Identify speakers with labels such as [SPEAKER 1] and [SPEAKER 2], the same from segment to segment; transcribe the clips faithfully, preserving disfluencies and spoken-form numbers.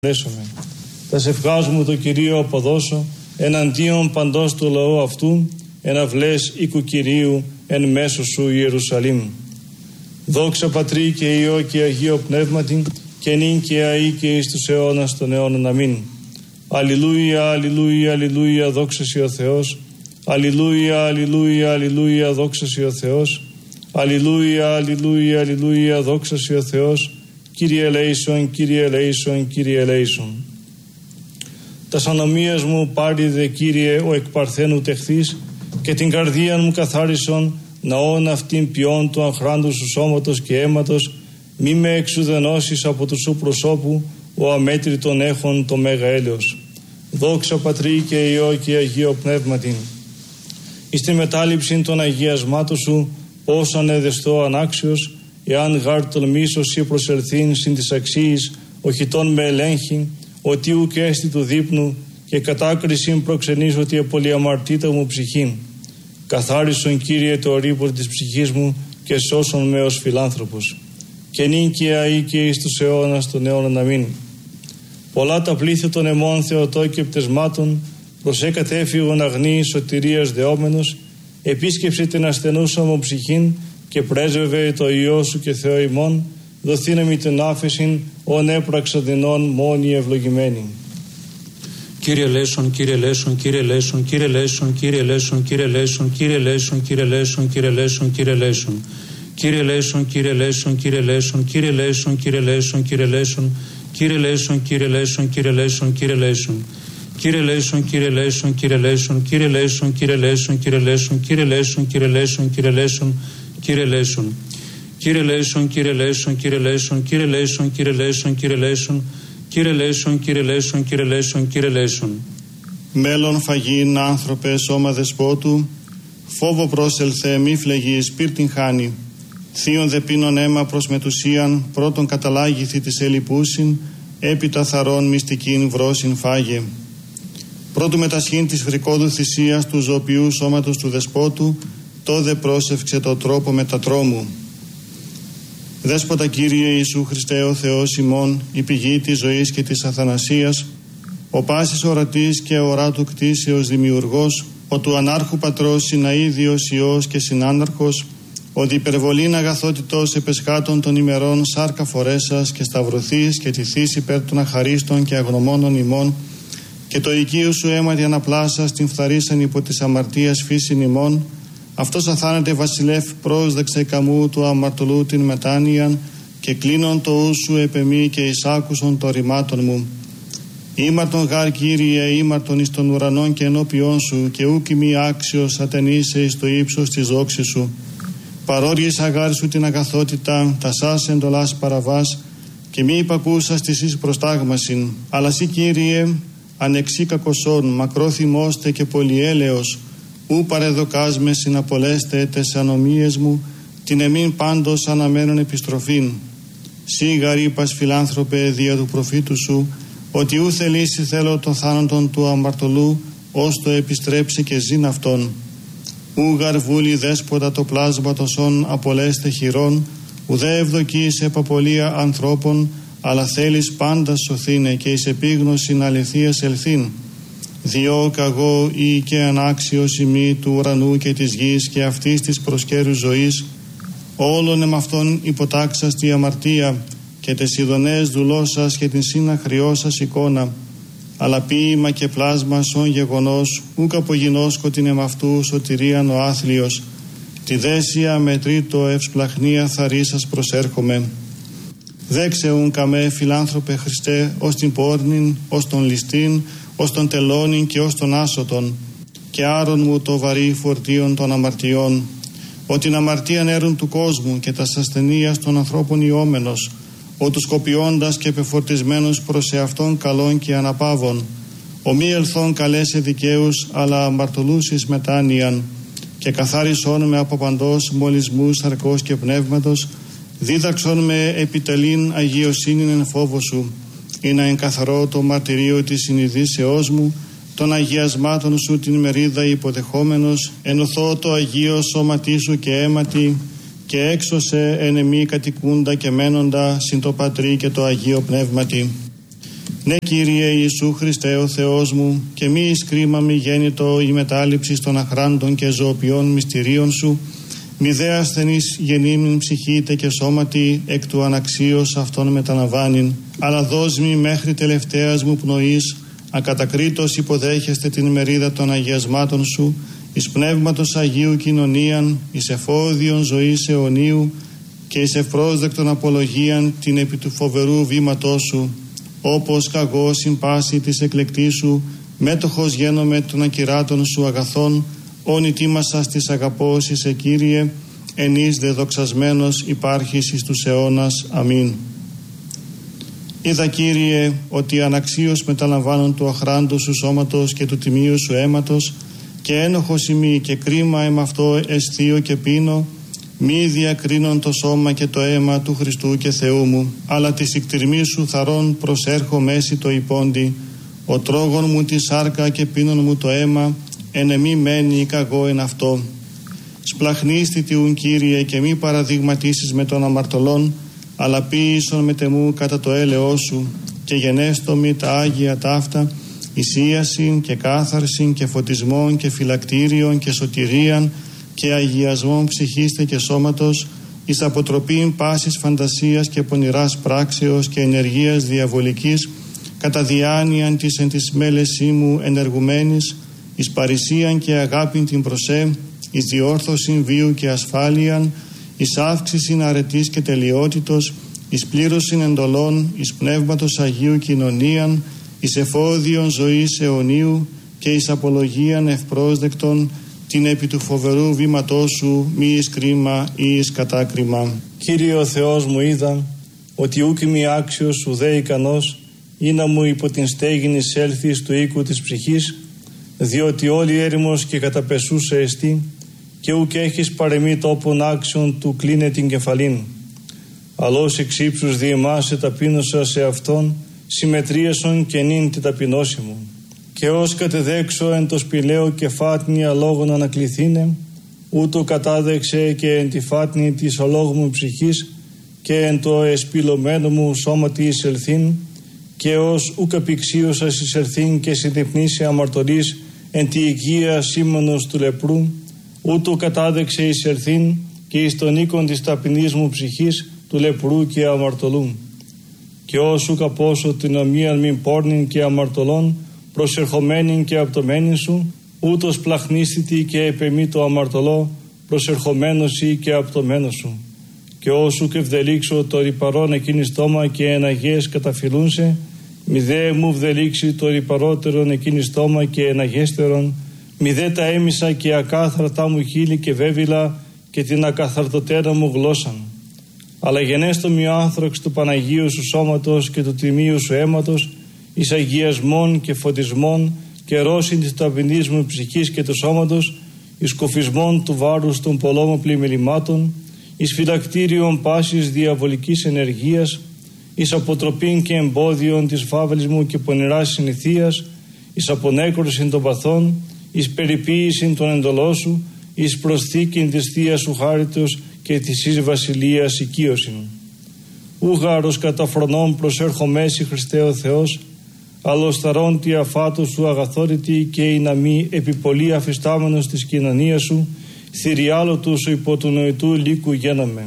[SPEAKER 1] Λέσοβε. Τα σευχάζουμε το Κυρίο αποδώσω, εναντίον παντός του λαού αυτού, εναυλές οίκου Κυρίου εν μέσω σου Ιερουσαλήμ. Δόξα Πατρί και Υιό και Αγίο Πνεύματι, και νυν και αεί και εις τους αιώνας των αιώνων. Αμήν. Αλληλούια, αλληλούια, αλληλούια, δόξα σοι ο Θεός. Αλληλούια, αλληλούια, αλληλούια, δόξα σοι ο Θεός. Αλληλούια, αλληλούια, αλληλούια, δόξα σοι ο Θεός. Κύριε ελέησον, Κύριε ελέησον, Κύριε ελέησον. Τας ανομίας μου πάριδε, Κύριε, ο εκ παρθένου τεχθείς, και την καρδία μου καθάρισον, ναόν αυτήν ποιόν του αχράντου σου σώματος και αίματος, μη με εξουδενώσεις από του σου προσώπου, ο αμέτρητον έχων το μέγα έλεος. Δόξα Πατρί και Υιό και Αγίο Πνεύματι. Εις τη μετάληψη των αγιασμάτων σου, πώς ανεδεστώ ανάξιος, εάν γάρ τολμήσω ή προσελθήν συν της αξίης, οχιτών με ελέγχει, ότι ουκ έστι του δείπνου, και κατάκρισιν προξενείς ότι επολιαμαρτήτα μου ψυχήν. Καθάρισον, Κύριε, το ρήπορ της ψυχής μου, και σώσον με ως φιλάνθρωπος. Και νυν και αεί και εις τους αιώνας των αιώνων. Αμήν. Πολλά τα πλήθη των αιμών Θεοτό και πτεσμάτων, προσέκατε έφυγον αγνή σωτηρίας δεόμενος, επίσκεψε την ασθενούσα μου ψυχήν, και πρέσβευε το Υιό σου και Θεό ημών, δοθήνε την άφεσιν, ον έπραξα δεινών μόνοι ευλογημένοι.
[SPEAKER 2] Κύριε Λέσον, Κύριε Λέσον, Κύριε Λέσον, Κύριε Λέσον, Κύριε Λέσον, Κύριε Λέσον, Κύριε Λέσον, Κύριε Λέσον, Κύριε Λέσον, Κύριε Λέσον. Κύριε Λέσον, Κύριε Λέσον, Κύριε Λέσον, Κύριε Λέσον, Κύριε Λέσον, Κύριε Λέσον, Κύριε Λέσον, Κύριε Λέσον, Κύριε Λέσον, Κύριε Λέσον. Κύριε Λέσον, Κύριε Λέσον, Κύριε Λέσον, Κύριε Λέσον, Κύριε Λέσον, Κύριε Λέσον, Κύριε Λέσον, Κύριε Λέσον, Κύριε Λέσον, Κύριε Λέσον. Κύριε Λέσον, Κύριε Λέσον, Κύριε Λέσον, Κύριε Λέσον, Κύριε Λέσον, Κύριε Λέσον, Κύριε Λέσον, Κύριε Λέσον, Κύριε Λέσον, Κύριε Λέσον.
[SPEAKER 3] Μέλλον φαγήν άνθρωπε σώμα δεσπότου, φόβο πρόσελθε μη φλεγείς πύρτην χάνει. Θείον δε πίνον αίμα προς μετουσίαν, πρώτον καταλάγηθη της ελιπούσιν, έπειτα θαρών μυστικήν βρόσιν φάγε. Πρώτου μετασχήν της φρικόδου θυσίας του ζωοποιού σώματος του δεσπότου, τόδε πρόσευξε το τρόπο μετατρόμου. Δέσποτα Κύριε Ιησού Χριστέ ο Θεός ημών, η πηγή της ζωής και της αθανασίας, ο πάσης ορατής και οράτου κτήσεως δημιουργός, ο του ανάρχου πατρός συναίδιος Υιός και συνάναρχος, ο διπερβολήν αγαθότητος επεσχάτων των ημερών σάρκα φορέσας και σταυρωθείς και τηθείς υπέρ των αχαρίστων και αγνωμόνων ημών, και το οικείο σου αίματι αναπλάσα στην φθαρίσαν υπό της αμαρτίας φύσιν ημών, αυτός αθάνεται βασιλεύ πρόσδεξε καμού του αμαρτωλού την μετάνοιαν, και κλείνον το ου σου επεμή και εισάκουσον το ρημάτων μου. Ήμαρτον γάρ Κύριε, ήμαρτον εις των ουρανών και ενώπιόν σου, και ούκ ημί άξιος ατενείσαι εις το ύψος της δόξης σου. Παρόριες αγάρ σου την αγαθότητα, τα σας εντολάς παραβάς, και μη υπακούσας της εις προστάγμασιν, αλλά σύ Κύριε, ανεξί κακοσόν, μακρόθυμώστε και πολυέλεος, ου παρεδοκάς με συναπολέστε τες ανομίες μου, την εμήν πάντως αναμένων επιστροφήν. Σύ γαρύπας φιλάνθρωπε δια του προφήτου σου, ότι ου θελήσει θέλω τον θάνατον του αμαρτωλού, ως το επιστρέψει και ζήν αυτόν. Ου γαρβούλη δέσποτα το πλάσμα τοσών απολέστε χειρών, ουδέ ευδοκείς επαπολία ανθρώπων, αλλά θέλεις πάντα σωθήνε και εις επίγνωσιν αληθείας ελθήν. Διό καγώ ή και ανάξιος ημί του ουρανού και της γης και αυτής της προσκέρου ζωής, όλων εμ' αυτών υποτάξας τη αμαρτία και τες ειδονές δουλώσας και την συναχριώσας εικόνα, αλλά ποίημα και πλάσμα σον γεγονός, ούκ απογινώσκω την εμ' αυτού σωτηρίαν ο άθλιος, τη δέσια με τρίτο ευσπλαχνία θαρίσας προσέρχομαι. Δέξεουν καμέ φιλάνθρωπε Χριστέ, ως την πόρνην, ως τον ληστήν, ως τον τελώνην και ως τον άσωτον, και άρον μου το βαρύ φορτίον των αμαρτιών, ότι την αμαρτίαν έρουν του κόσμου και τας ασθενείας των ανθρώπων ιόμενος, ο τους κοπιώντας και πεφορτισμένος προς εαυτόν καλών και αναπαύων, ο μη ελθόν καλέσε δικαίους, αλλά αμαρτωλούς εις μετάνοιαν, και καθάρισόν με από παντός μολυσμούς σαρκός και πνεύματος, δίδαξον με επιτελήν αγιοσύνην εν φόβο σου, ή να εγκαθαρώ το μαρτυρίο της συνειδήσεώς μου, των αγιασμάτων σου την μερίδα υποδεχόμενος, ενωθώ το αγίο σώματί σου και αίματι, και έξωσε εν εμή κατοικούντα και μένοντα συν το Πατρί και το Αγίο Πνεύματι. Ναι, Κύριε Ιησού Χριστέ ο Θεός μου, και μη εις κρίμα μη γέννητο η μετάληψη των αχράντων και ζωοποιών μυστηρίων σου, μη δε ασθενής γεννήμην ψυχήτε και σώματι εκ του αναξίως αυτών μεταλαμβάνειν, αλλά δώσ' μη μέχρι τελευταίας μου πνοής, ακατακρίτως υποδέχεστε την μερίδα των αγιασμάτων σου, εις πνεύματος Αγίου κοινωνίαν, εις εφόδιον ζωής αιωνίου και εις ευπρόσδεκτον απολογίαν την επί του φοβερού βήματός σου, όπως καγώ συμπάση της εκλεκτής σου, μέτοχος γένομαι των ακυράτων σου αγαθών, όνει τίμασας της αγαπώσης σε Κύριε, εν εις δε δοξασμένος υπάρχεις εις τους αιώνας. Αμήν. Είδα, Κύριε, ότι αναξίως μεταλαμβάνουν του αχράντου σου σώματος και του τιμίου σου αίματος, και ένοχος ημί και κρίμα εμ' αυτό αισθείο και πίνω, μη διακρίνον το σώμα και το αίμα του Χριστού και Θεού μου, αλλά τη ικτηρμή σου θαρών προσέρχω μέση το υπόντι, ο τρόγων μου τη σάρκα και πίνων μου το αίμα, εν εμή μένει καγώ εν αυτό. Σπλαχνίστη τιούν, Κύριε, και μη παραδειγματίσεις με των αμαρτωλών, αλλά ποίησον με τεμού κατά το έλεό σου, και γενέστο μη τα Άγια ταύτα, εισίασιν και κάθαρσιν και φωτισμόν και φυλακτήριον και σωτηρίαν και αγιασμόν ψυχίστε και σώματος, εις αποτροπήν πάσης φαντασίας και πονηράς πράξεως και ενεργείας διαβολικής, κατά διάνοιαν της εν της μέλεσή μου ενεργουμένης, εις παρησίαν και αγάπην την προσέ, εις διόρθωσιν βίου και ασφάλειαν, εις αύξησιν αρετής και τελειότητος, εις πλήρωσιν εντολών, εις πνεύματος Αγίου κοινωνίαν, εις εφόδιον ζωής αιωνίου και εις απολογίαν ευπρόσδεκτον, την επί του φοβερού βήματός σου μη εις κρίμα ή εις κατάκριμα.
[SPEAKER 1] Κύριε ο Θεός μου, είδα ότι ούκ μη άξιος ουδέ ικανός ή να μου υπό την στέγην εισέλθεις του οίκου της ψυχής, διότι όλη έρημος και καταπεσούσε εστί, και ούκ έχεις παρεμή τόπον άξιον του κλίνε την κεφαλήν. Αλλώς εξ ύψους διεμάσαι ταπείνωσα σε αυτόν, συμμετρίασον και νυν τη ταπεινώση μου. Και ως κατεδέξω εν το σπηλαίο και φάτνη αλόγων ανακληθήνε, ούτω κατάδεξε και εν τη φάτνη της αλόγου μου ψυχής και εν το εσπηλωμένο μου σώματι εισελθήν, και ως ούκ απηξίωσας εισελθήν και συντυπνήσει αμαρτωλής εν τη οικία σήμανος του λεπρού, ούτω κατάδεξε εισελθήν και εις τον οίκον της ταπεινής μου ψυχής του λεπρού και αμαρτωλού. Και ως ούκ απώσω την ομοίαν μην πόρνην και αμαρτωλών, προσερχομένην και απτωμένην σου, ούτως πλαχνίστητη και επεμή το αμαρτωλό, προσερχομένος ή και απτωμένος σου. Και όσου και ευδελίξω το ρυπαρόν εκείνη στόμα και εναγές καταφυλούνσε, μη δε μου βδελίξει το ρυπαρότερον εκείνη στόμα και εναγέστερον, μη δε τα έμισα και ακάθαρτα μου χείλη και βέβυλα και την ακαθαρτοτέρα μου γλώσσαν. Αλλά γενέστο μη ο άνθραξ του Παναγίου σου σώματος και του τιμίου σου αίματος, εις αγιασμών και φωτισμών και ρώσιν της ταπεινής μου ψυχής και του σώματος, εις κοφισμών του βάρους των πολλών πλημμυρημάτων, εις φυλακτήριον πάσης διαβολικής ενεργείας, εις αποτροπήν και εμπόδιον της φαύλης μου και πονηράς συνηθείας, εις απονέκρωσιν των παθών, εις περιποίησιν των εντολών σου, εις προσθήκην της θείας σου χάριτος και της εις βασιλείας οικείωσιν. Ούγαρος κατά φρονών προσέρχομέσι Χριστέ ο Θεός, αλλοσταρών τη αφάτου σου αγαθόρητη και η να μη επιπολή αφιστάμενος της κοινωνίας σου, θηριάλο του σου υπό του νοητού λύκου γέναμε.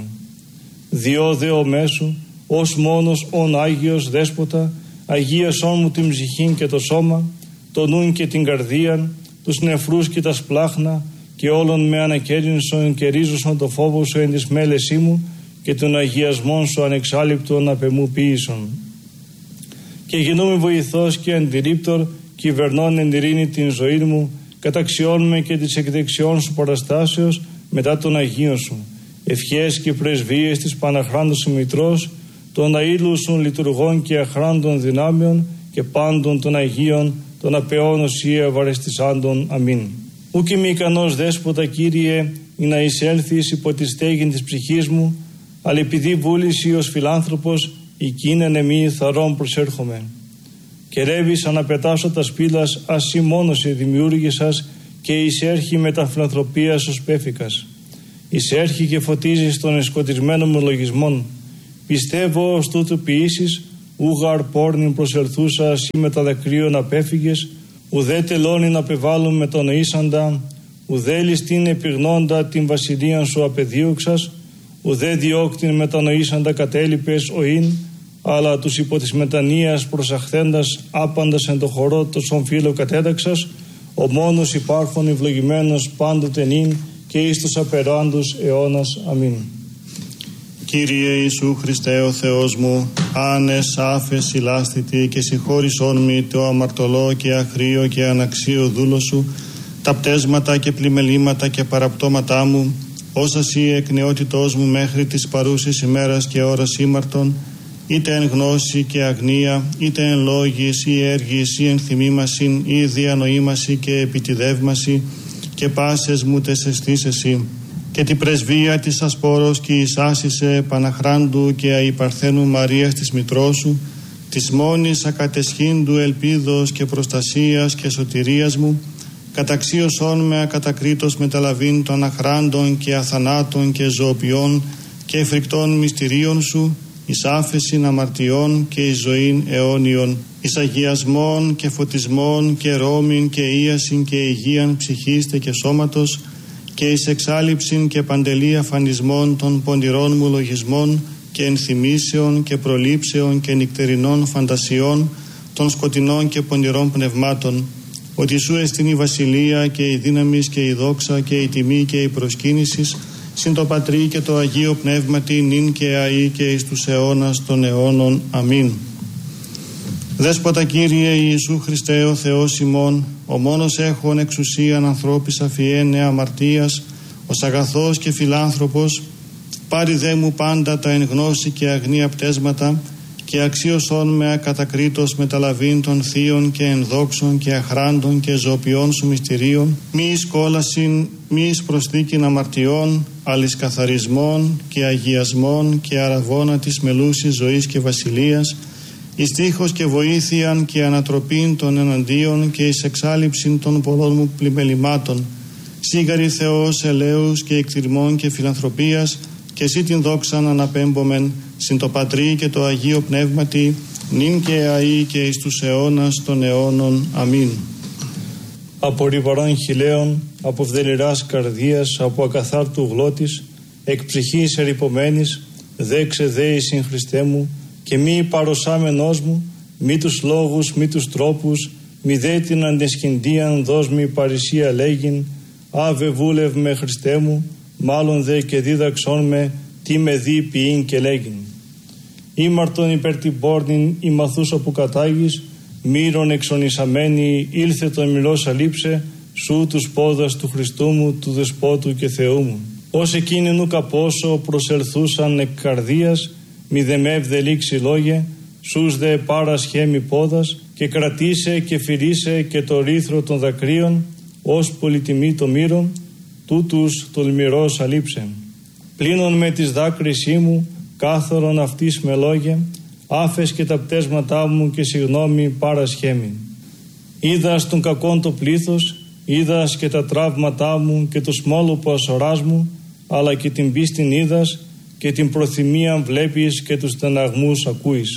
[SPEAKER 1] Διό δε ο μέσου, ως μόνος ον Άγιος Δέσποτα, αγίασόν μου την ψυχήν και το σώμα, το νουν και την καρδίαν, τους νεφρούς και τα σπλάχνα, και όλων με ανακέρινσον και ρίζωσον το φόβο σου εν της μέλεσή μου, και των αγιασμών σου ανεξάλληπτον απεμού ποιήσον. Και γινούμε βοηθός και αντιρρύπτορ, κυβερνών εν ειρήνη την ζωή μου, καταξιών με και της εκδεξιών σου παραστάσεως μετά των Αγίων σου. Ευχές και πρεσβείες της Παναχράντου σου Μητρός, των αήλου σου λειτουργών και αχράντων δυνάμεων και πάντων των Αγίων, των απεών οσία βαρεστισάντων. Αμήν. Ούκ είμαι ικανός Δέσποτα, Κύριε, ή να εισέλθεις υπό τη στέγην της ψυχής μου, αλλά επειδή βούληση ως φιλάνθρωπος, οικίνεν εμεί θαρών προσέρχομαι. Και ρεύεις αναπετάσω τα σπήλας, ασύ μόνος σε δημιούργησας, και εισέρχει με τα φιλανθρωπίας ως πέφικας. Εισέρχει και φωτίζεις των εσκοτισμένων μου λογισμών. Πιστεύω ως τούτου ποιήσεις, ούγαρ πόρνην προσελθούσας ή με τα δακρύων απέφυγες, ουδέ τελώνει να πεβάλλουν με τον νοήσαντα, ουδέ ληστήν επιγνώντα την βασιλείαν σου απεδίωξας, ουδέ διώκτην με τα νοήσαντα κατέλειπες οήν, αλλά τους υπό της μετανοίας προσαχθέντας άπαντας εν το χορό τόσον φίλο κατέταξας, ο μόνος υπάρχον ευλογημένος πάντοτε νυν και εις τους απεράντους αιώνας. Αμήν.
[SPEAKER 3] Κύριε Ιησού Χριστέ ο Θεός μου, άνες άφες ηλάστητη και συγχώρησόν μη το αμαρτωλό και αχρίο και αναξίο δούλο σου, τα πτέσματα και πλημελήματα και παραπτώματά μου, όσα σύ εκ νεότητός μου μέχρι της παρούσης ημέρας και ώρας ήμαρτον, είτε εν γνώση και αγνία, είτε εν λόγης ή έργης ή εν θυμήμασιν ή διανοήμαση και επιτιδεύμαση και πάσες μου τες αισθήσεσι, και την πρεσβεία της ασπόρος και εις άσισε Παναχράντου και αϊπαρθένου Μαρίας της Μητρός σου, της μόνης ακατεσχύντου ελπίδος και προστασίας και σωτηρίας μου, καταξίωσόν με ακατακρίτως μεταλαβήν των αχράντων και αθανάτων και ζωοποιών και φρικτών μυστηρίων σου, εις άφεσιν αμαρτιών και εις ζωήν αιώνιον, εις αγιασμών και φωτισμών και ρόμην και ίασιν και υγείαν ψυχήστε και σώματος, και εις εξάλληψην και παντελή αφανισμών των πονηρών μου λογισμών και ενθυμήσεων και προλήψεων και νυκτερινών φαντασιών των σκοτεινών και πονηρών πνευμάτων, ότι σου εστιν η βασιλεία και η δύναμις και η δόξα και η τιμή και η προσκύνησης συν το Πατρί και το Αγίο Πνεύματι νυν και αεί και εις τους αιώνας των αιώνων. Αμήν. Δέσποτα Κύριε Ιησού Χριστέ ο Θεός ημών, ο μόνος έχων εξουσίαν ανθρώπης αφιένε αμαρτίας, ως αγαθός και φιλάνθρωπος, πάρει δε μου πάντα τα εν γνώση και αγνία πτέσματα και αξίωσόν με ακατακρίτως μεταλαβήν των θείων και ενδόξων και αχράντων και ζωοποιών σου μυστηρίων, μη εις κόλασιν, μη εις προσθήκην αμαρτιών, αλης καθαρισμών και αγιασμών και αραβώνα της μελούσης ζωής και βασιλείας, εις τείχος και βοήθειαν και ανατροπήν των εναντίον και εις εξάλληψην των πολλών μου πλημελημάτων, σίγαρη Θεός ελέους και εκτιρμών και φιλανθρωπίας, και εσύ την δόξαν αναπέμπομεν συν το Πατρί και το Αγίο Πνεύματι νυν και αεί και εις τους αιώνας των αιώνων. Αμήν.
[SPEAKER 1] Από ρηβαρών χιλέων, από βδελιράς καρδίας, από ακαθάρτου γλώτης, εκ ψυχής ερυπωμένης, δέξε δέη συν Χριστέ μου, και μη παροσάμενός μου, μη τους λόγους, μη τους τρόπους, μη δε την αντεσχυντίαν δώσ' μη παρησία λέγειν, άβε βούλευ με Χριστέ μου, μάλλον δε και δίδαξόν με, τι με δει ποιήν και λέγειν. Ήμαρτον υπέρ την πόρνην η μαθούσα που κατάγεις, μύρον εξονισαμένη ήλθε τον μιλός αλείψε, σου τους πόδας του Χριστού μου, του Δεσπότου και Θεού μου. Ως εκείνη νου καπόσο προσελθούσαν εκ καρδίας, μη δε με ευδελίξει λόγε, σούς δε πάρας χέμι πόδας, και κρατήσε και φυρίσε και το ρήθρο των δακρύων, ως πολυτιμή το μύρον, τούτους τολμηρός αλείψε. Πλήνων με τις δάκρυσή μου, κάθαρον αυτής με λόγια, άφες και τα πτέσματά μου και συγνώμη πάρας χέμι. Είδας τον κακόν το πλήθος, είδας και τα τραύματά μου και το σμόλοπο ασοράς μου, αλλά και την πίστην είδας και την προθυμία βλέπεις και τους στεναγμούς ακούεις.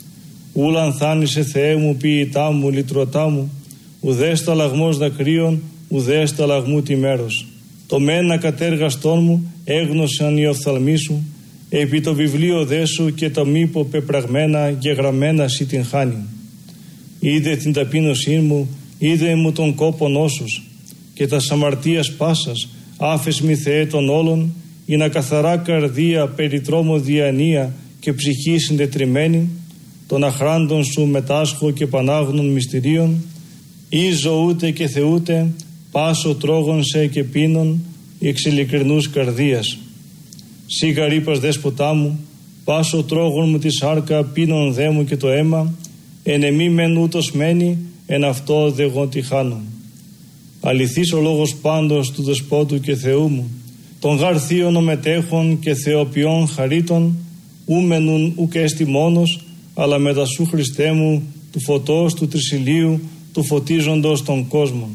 [SPEAKER 1] Ούλαν θάνησε Θεέ μου ποιητά μου, λυτρωτά μου, ουδέ σταλαγμός δακρύων, ουδέ σταλαγμού τη μέρος. Το μένα κατέργαστόν μου έγνωσαν οι οφθαλμοί σου, επί το βιβλίο δε σου και τα μήπο πεπραγμένα και γραμμένα σοι την χάνει. Είδε την ταπείνωσή μου, είδε μου τον κόπον όσους, και τα αμαρτίας πάσας, άφες μη Θεέ των όλων, η να καθαρά καρδία, περιτρόμο διανία και ψυχή συντετριμένη, των αχράντων σου μετάσχω και πανάγνων μυστηρίων, ή ζωούτε και θεούτε, πάσο τρώγων σε και πίνων, εξ ειλικρινούς καρδίας. Σίγα ρήπας δέσποτά μου, πάσο τρώγων μου τη σάρκα, πίνων δε μου και το αίμα, εν εμή μεν ούτως μένει, εν αυτό δε εγώ τη χάνω. Αληθής ο λόγος πάντως του Δεσπότου και Θεού μου, των γαρθίων ομετέχων και θεοποιών χαρίτων, ούμενουν ουκ έστι μόνος, αλλά μετά σου Χριστέ μου, του φωτός του τρισιλίου, του φωτίζοντος των κόσμων.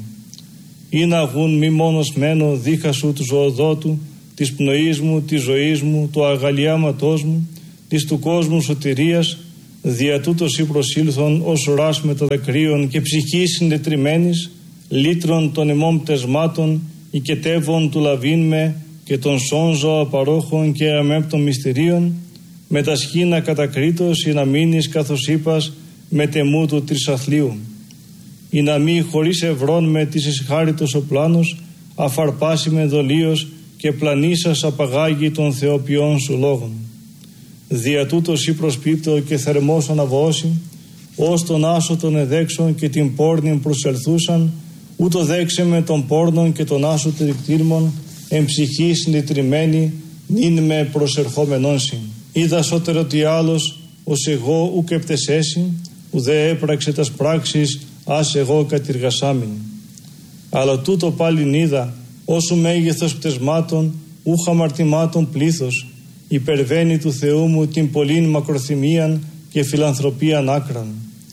[SPEAKER 1] Ή να γουν μη μόνος μένω δίχα σου του ζωοδότου, της πνοής μου, της ζωής μου, του αγαλιάματός μου, της του κόσμου σωτηρίας, Δια τούτος ή προσήλθον ως ουράς με το δακρύον και ψυχή συντετριμένης, λύτρων των ημών πτεσμάτων, οικετεύων του λαβήν με και των σώνζω απαρόχων και αμέπτων μυστηρίων, με τα σχήνα κατακρίτως ή να μείνεις καθώς είπας με τεμού του τρισαθλίου. Ή να μη χωρίς ευρών με της εσχάριτος ο πλάνος, αφαρπάσει με δολίος και πλανήσας απαγάγει των θεοποιών σου λόγων. Δια τούτος ή προσπίπτω και θερμός αναβώσει, ως τον άσο των εδέξων και την πόρνην προσελθούσαν, ούτω δέξε με τον πόρνον και τον άσο τρικτήρμων, εν ψυχή συντετριμένη, νυν με προσερχόμενον συν. Είδα σώτερο ότι άλλος, ως εγώ ουκ επτεσέσι, ουδέ έπραξε τας πράξεις, ας εγώ κατηργασάμιν. Αλλά τούτο πάλιν είδα, όσου μέγεθος πτεσμάτων, ούχ αμαρτημάτων πλήθος, υπερβαίνει του Θεού μου την πολλήν μακροθυμίαν και φιλανθρωπίαν άκραν.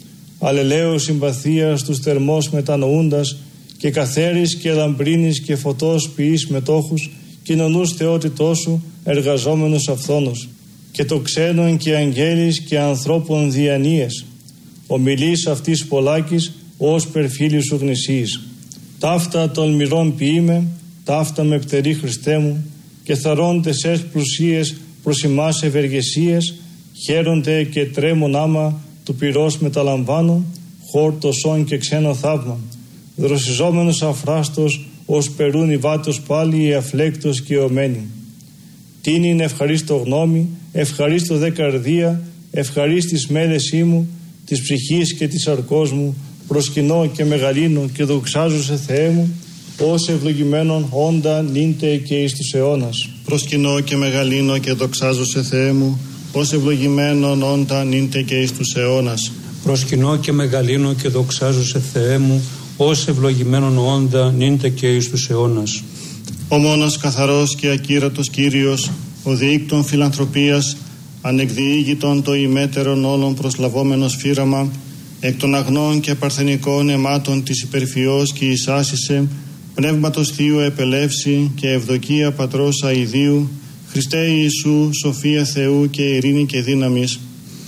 [SPEAKER 1] Αλλελέω συμπαθία στους θερμός μετανοούντας και καθαίρις και λαμπρίνης και φωτός ποιείς μετόχους κοινωνούς θεότητός σου εργαζόμενος αυθόνος και το ξένον και αγγέλης και ανθρώπων διανοίες. Ομιλείς αυτής πολλάκης ως περφίλης σου γνησίης. Ταύτα των μυρών ποιήμε, ταύτα με πτερή Χριστέ μου και θαρώντες εσ πλουσίες προς ημάς ευεργεσίες, χαίρονται και τρέμουν άμα του πυρός μεταλαμβάνω, χόρτωσον και ξένο θαύμα. Δροσιζόμενος αφράστος, ως περούν οι βάτος πάλι η αφλέκτος και ομένη. Τίνην είναι ευχαρίστω γνώμη, ευχαρίστω δε καρδία, ευχαρίστης μέλεσή μου, της ψυχής και της αρκός μου, προσκυνώ και μεγαλύνω και δοξάζω σε Θεέ μου, ως ευλογημένον όντα νύντε και εις τους αιώνας.
[SPEAKER 3] Προσκυνώ και μεγαλύνω και δοξάζω σε Θεέ μου, ως ευλογημένον όντα νύντε και εις τους αιώνας.
[SPEAKER 2] Προσκυνώ και μεγαλύνω και δοξάζω σε Θεέ μου, ως ευλογημένον όντα νύντε και εις τους αιώνας.
[SPEAKER 3] Ο μόνος καθαρός και ακύρατος Κύριος, ο διήκτων φιλανθρωπίας, ανεκδιήγητον το ημέτερον όλων προσλαβόμενος φύραμα, εκ των αγνών και παρθενικών αιμάτων της υπερφυός και εισάσισε, πνεύματος Θείου επελεύσει και ευδοκία Πατρός αηδίου, Χριστέ Ιησού, σοφία Θεού και ειρήνη και δύναμης.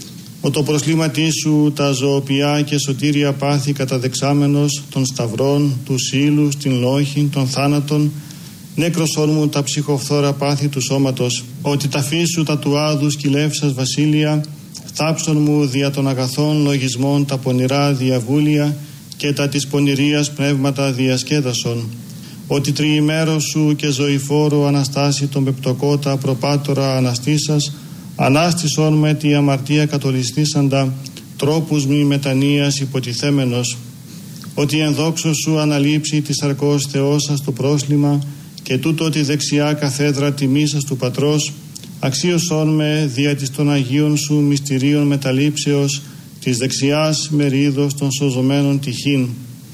[SPEAKER 3] Ο το προσλήματί σου τα ζωοποιά και σωτήρια πάθη καταδεξάμενος των σταυρών, του ύλους, την λόχη, των θάνατων, νέκροσόν μου τα ψυχοφθόρα πάθη του σώματος, ότι τα φύσου τα του άδου σκυλεύσας βασίλεια, θάψον μου δια των αγαθών λογισμών τα πονηρά διαβούλια και τα της πονηρίας πνεύματα διασκέδασον, ότι τριημέρος σου και ζωηφόρο αναστάσει τον πεπτοκότα προπάτορα αναστήσας, ανάστησον με τη αμαρτία κατολιστήσαντα, τρόπους μη μετανοίας υποτιθέμενος, ότι εν δόξω σου αναλείψει της αρκός Θεός σας το πρόσλημα και τούτο τη δεξιά καθέδρα τιμήσας του Πατρός, αξίωσόν με δια της των Αγίων σου μυστηρίων μεταλήψεως της δεξιάς μερίδος των σωζωμένων τυχήν,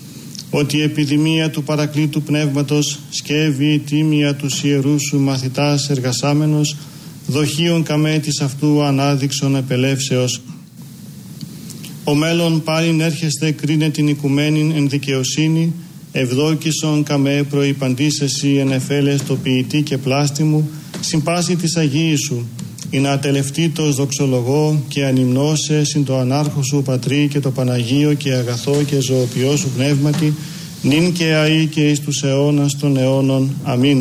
[SPEAKER 3] ότι η επιδημία του παρακλήτου πνεύματος σκεύει τίμια τους ιερούς σου μαθητάς εργασάμενος, δοχείων καμέ της αυτού ανάδειξον επελεύσεως. Ο μέλλον πάλιν έρχεστε κρίνε την οικουμένην εν δικαιοσύνη, ευδόκησον καμέ προϋπαντήσεσι εν εφέλες το ποιητή και πλάστη μου, συμπάση της Αγίης σου, ή να ατελευτήτως δοξολογώ και ανυμνώσε συν το ανάρχο σου Πατρί και το Παναγίο και αγαθό και ζωοποιό σου πνεύματι, νυν και αεί και εις τους αιώνας των αιώνων. Αμήν.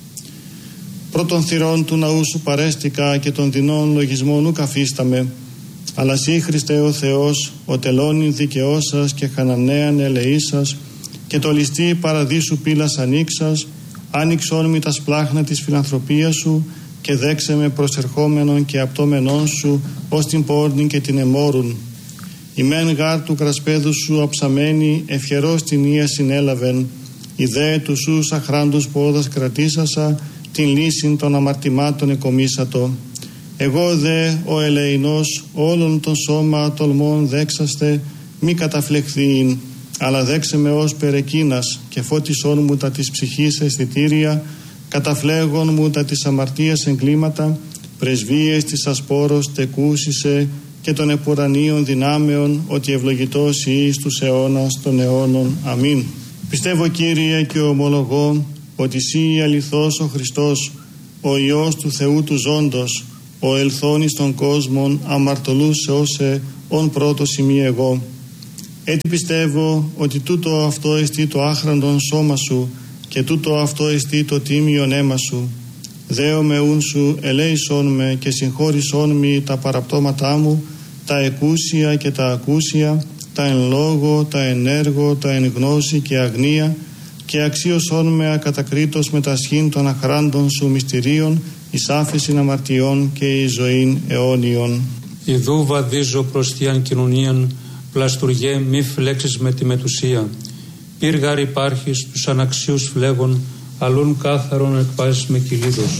[SPEAKER 3] Πρώτων θυρών του ναού σου παρέστηκα και των δεινών λογισμών ου καφίσταμε, αλλά σύ Χριστέ ο Θεός, ο τελώνην δικαιός σας και χανανέαν ελεής σας, και το ληστή παραδείσου πύλας ανοίξας, άνοιξόν μη τα σπλάχνα της φιλανθρωπίας σου και δέξε με προσερχόμενον και απτόμενον σου ως την πόρνην και την εμόρουν. Η μεν γάρ του κρασπέδου σου αψαμένη ευχερός την ία συνέλαβεν, η δε του σου σαχράντους πόδας κρατήσασα, την λύσιν των αμαρτημάτων εκομίσατο. Εγώ δε ο ελεηνός όλων των σώμα τολμών δέξαστε, μη καταφλεχθείην, αλλά δέξε με ως περεκίνας και φώτισόν μου τα της ψυχής αισθητήρια, καταφλέγον μου τα της αμαρτίας εγκλήματα, πρεσβείες της ασπόρος τεκούσισε και των επουρανίων δυνάμεων, ότι ευλογητός εις τους αιώνας των αιώνων. Αμήν. Πιστεύω Κύριε και ομολογώ ότι Συ αληθώς ο Χριστός, ο Υιός του Θεού του ζώντος, ο ελθόνης των κόσμων αμαρτωλούσε όσε ον πρώτο σημείο εγώ. Έτσι πιστεύω ότι τούτο αυτό εστί το άχραντον σώμα σου και τούτο αυτό εστί το τίμιον αίμα σου. Δέο με ούν σου ελέησόν με και συγχώρησόν μη τα παραπτώματά μου, τα εκούσια και τα ακούσια, τα εν λόγω, τα εν έργο, τα εν γνώση και αγνία, και αξίωσόν με ακατακρίτως με τα σχήν των αχράντων σου μυστηρίων, εις άφεσιν αμαρτιών και εις ζωήν αιώνιον.
[SPEAKER 2] Ιδού βαδίζω προς θείαν κοινωνίαν, πλαστουργέ μη φλέξεις με τη μετουσία. Πύργαρ υπάρχεις τους αναξίους φλέγων, αλλούν κάθαρον εκπάσεις με κυλίδος.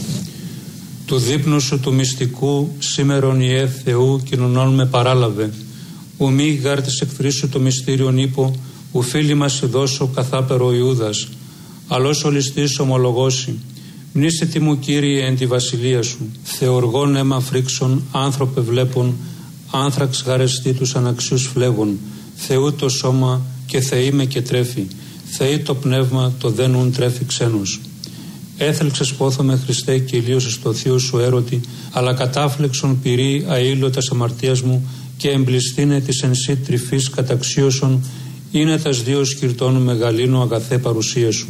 [SPEAKER 2] Του δείπνου σου του μυστικού, σήμερον Ιε Θεού κοινωνών με παράλαβε. Ου μη γάρ της εχθρής σου το μυστήριον ύπο, ου φίλοι μας δώσω καθάπερο Ιούδας. Αλλός ο ληστής ομολογώσει. Μνήστε τι μου Κύριε εν τη βασιλεία σου. Θεοργών αίμα φρίξον, άνθρωπε βλέπων, άνθραξ γαρεστή τους αναξίους φλέγων. Θεού το σώμα και Θεή με και τρέφει. Θεή το πνεύμα το δένουν τρέφει ξένος. Έθελξες πόθομαι Χριστέ και ηλίωσες το θείο σου έρωτη, αλλά κατάφλεξον πυρή αήλωτας αμαρτίας μου και εμπληστήνε της εν σύ τρυφής καταξίωσον, είναι τας δύο σκυρτών μεγαλύνου αγαθέ παρουσία σου.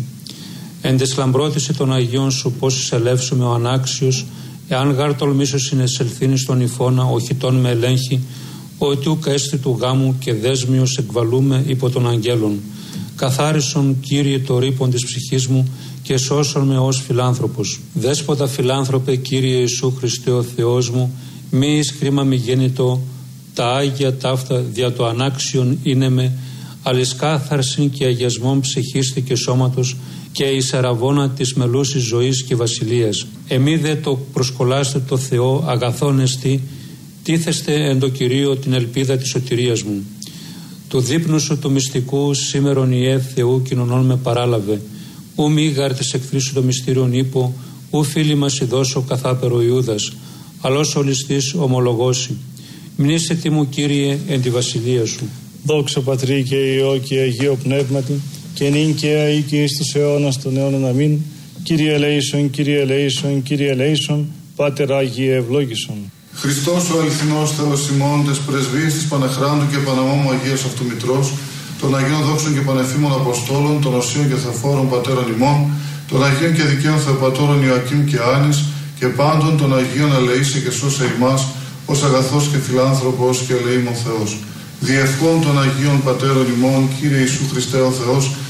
[SPEAKER 2] Εν τες λαμπρότηση των Αγίων σου πώς εισελεύσουμε ο ανάξιος, εάν γάρ τολμήσω συνεσελθύνει στον υφώνα, οχητών με ελέγχει, ότι ουκ έστι του γάμου και δέσμιος εκβαλούμε υπό των αγγέλων. Καθάρισον Κύριε το ρήπον της ψυχής μου και σώσον με ως φιλάνθρωπος. Δέσποτα φιλάνθρωπε Κύριε Ιησού Χριστέ ο Θεός μου, μη εις κρίμα μη γέννητο, τα Άγια ταύτα δια το ανάξιον είναι με, αλης κάθαρσιν και αγιασμόν ψυχίστη και σώματος και εις αραβώνα της μελούσης ζωής και βασιλείας. Εμεί δε το προσκολάστε το Θεό αγαθόν εστί, τίθεστε εν το Κυρίω την ελπίδα της σωτηρίας μου. Του δείπνου σου του μυστικού σήμερον Ιε Θεού κοινωνών με παράλαβε. Ου μη γάρ της εχθρής σου το μυστήριον ύπο, ου φίλοι μας ειδώσω καθάπερο Ιούδας, αλλός ο ληστής ομολογώσει. Μνήστε τι μου Κύριε εν τη βασιλεία σου.
[SPEAKER 1] Δόξα Πατρί και Υιό και Αγίο Πνεύματι, και νυν και αεί και εις τους αιώνας των αιώνων αμήν. Κύριε ελέησον, Κύριε ελέησον, Κύριε ελέησον, Πάτερ Άγιε ευλόγησον.
[SPEAKER 4] Χριστός ο αληθινός Θεός ημών, τες πρεσβείες της Πανεχράντου και Παναμόμου Αγίας Αυτομητρός, των Αγίων Δόξων και Πανεφήμων Αποστόλων, των Οσίων και Θεοφόρων Πατέρων ημών, των Αγίων και Δικαίων Θεοπατώρων Ιωακήμ και Άνης, και πάντων των Αγίων ελεήσε και σώσε ημάς, ως αγαθός και φιλάνθρωπος και ελεήμων Θεός. Διευχών των Αγίων Πατέρων ημών, Κύριε Ιησού Χριστέ ο Θεός,